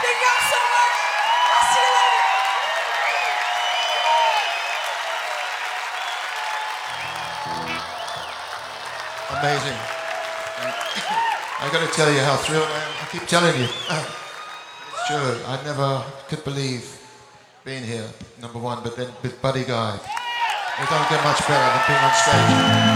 Thank y'all so much. I'll see you later. Amazing. I got to tell you how thrilled I am. I keep telling you. It's true. I never could believe being here, number one, but then with Buddy Guy. It don't get much better than being on stage.